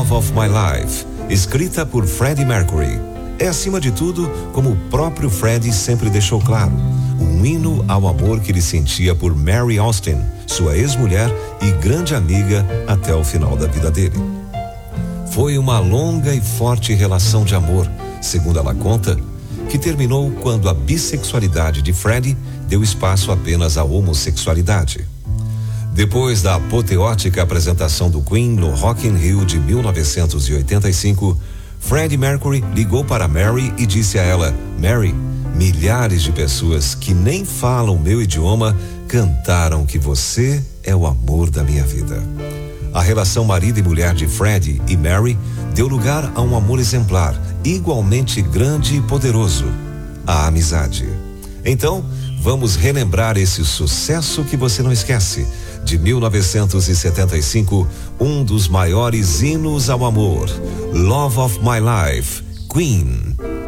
Love of My Life, escrita por Freddie Mercury. É, acima de tudo, como o próprio Freddie sempre deixou claro, um hino ao amor que ele sentia por Mary Austin, sua ex-mulher e grande amiga até o final da vida dele. Foi uma longa e forte relação de amor, segundo ela conta, que terminou quando a bissexualidade de Freddie deu espaço apenas à homossexualidade. Depois da apoteótica apresentação do Queen no Rock in Rio de 1985, Freddie Mercury ligou para Mary e disse a ela: Mary, milhares de pessoas que nem falam meu idioma cantaram que você é o amor da minha vida. A relação marido e mulher de Freddie e Mary deu lugar a um amor exemplar, igualmente grande e poderoso, a amizade. Então, vamos relembrar esse sucesso que você não esquece, de 1975, um dos maiores hinos ao amor, Love of My Life, Queen.